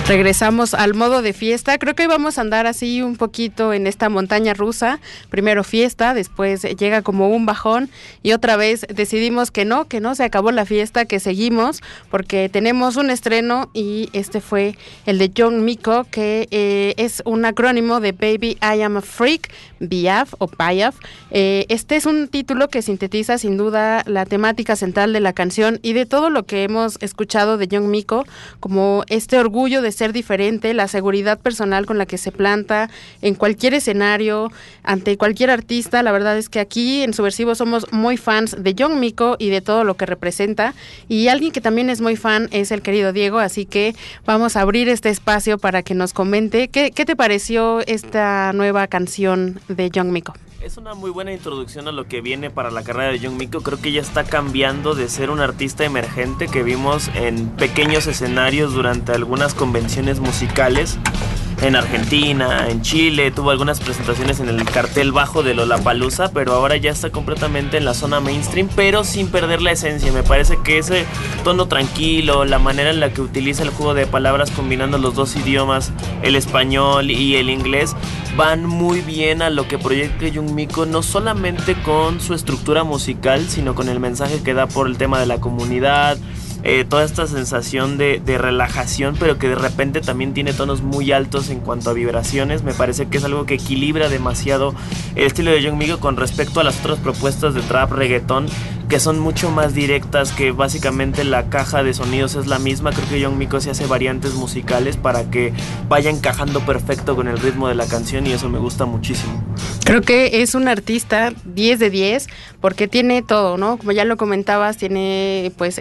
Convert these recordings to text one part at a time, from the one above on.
Regresamos al modo de fiesta. Creo que hoy vamos a andar así un poquito en esta montaña rusa. Primero fiesta, después llega como un bajón y otra vez decidimos que no se acabó la fiesta, que seguimos porque tenemos un estreno y este fue el de Young Miko, que es un acrónimo de Baby I Am a Freak, BIAF o BIAF. Este es un título que sintetiza sin duda la temática central de la canción y de todo lo que hemos escuchado de Young Miko, como este orgullo de ser diferente, la seguridad personal con la que se planta en cualquier escenario, ante cualquier artista. La verdad es que aquí en Subversivo somos muy fans de Young Miko y de todo lo que representa, y alguien que también es muy fan es el querido Diego, así que vamos a abrir este espacio para que nos comente qué te pareció esta nueva canción de Young Miko. Es una muy buena introducción a lo que viene para la carrera de Young Miko. Creo que ya está cambiando de ser un artista emergente que vimos en pequeños escenarios durante algunas convenciones musicales en Argentina, en Chile, tuvo algunas presentaciones en el cartel bajo de Lollapalooza, pero ahora ya está completamente en la zona mainstream, pero sin perder la esencia. Me parece que ese tono tranquilo, la manera en la que utiliza el juego de palabras combinando los dos idiomas, el español y el inglés, van muy bien a lo que proyecta Young Miko, no solamente con su estructura musical, sino con el mensaje que da por el tema de la comunidad, toda esta sensación de relajación, pero que de repente también tiene tonos muy altos en cuanto a vibraciones. Me parece que es algo que equilibra demasiado el estilo de Young Miko con respecto a las otras propuestas de trap, reggaetón, que son mucho más directas, que básicamente la caja de sonidos es la misma. Creo que Young Miko se hace variantes musicales para que vaya encajando perfecto con el ritmo de la canción, y eso me gusta muchísimo. Creo que es un artista 10 de 10 porque tiene todo, ¿no? Como ya lo comentabas, tiene pues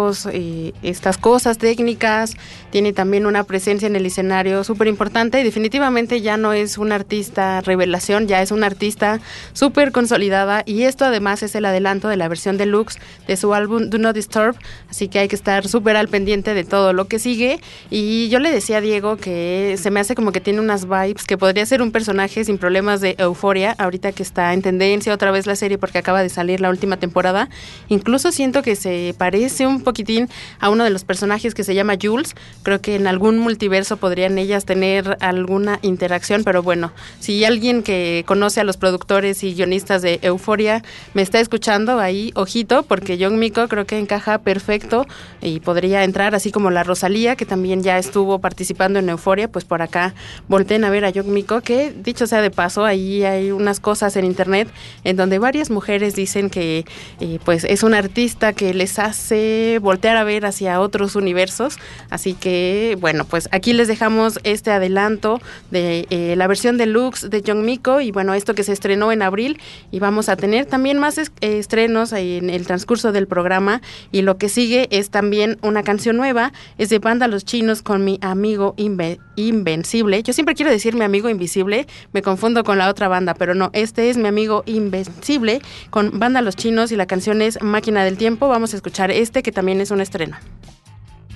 estas cosas técnicas, tiene también una presencia en el escenario súper importante, y definitivamente ya no es un artista revelación, ya es una artista súper consolidada, y esto además es el adelanto de la versión deluxe de su álbum Do Not Disturb, así que hay que estar súper al pendiente de todo lo que sigue. Y yo le decía a Diego que se me hace como que tiene unas vibes que podría ser un personaje sin problemas de Euphoria, ahorita que está en tendencia otra vez la serie porque acaba de salir la última temporada. Incluso siento que se parece un poquitín a uno de los personajes que se llama Jules. Creo que en algún multiverso podrían ellas tener alguna interacción, pero bueno, si alguien que conoce a los productores y guionistas de Euphoria me está escuchando ahí, ojito, porque Young Miko creo que encaja perfecto y podría entrar, así como la Rosalía, que también ya estuvo participando en Euphoria. Pues por acá volteen a ver a Young Miko, que dicho sea de paso, ahí hay unas cosas en internet en donde varias mujeres dicen que pues es un artista que les hace voltear a ver hacia otros universos. Así que bueno, pues aquí les dejamos este adelanto de la versión deluxe de Young Miko, y bueno, esto que se estrenó en abril, y vamos a tener también más estrenos en el transcurso del programa. Y lo que sigue es también una canción nueva, es de Banda Los Chinos con Mi Amigo Invencible. Yo siempre quiero decir Mi Amigo Invisible, me confundo con la otra banda, pero no, este es Mi Amigo Invencible con Banda Los Chinos y la canción es Máquina del Tiempo. Vamos a escuchar este que también es un estreno.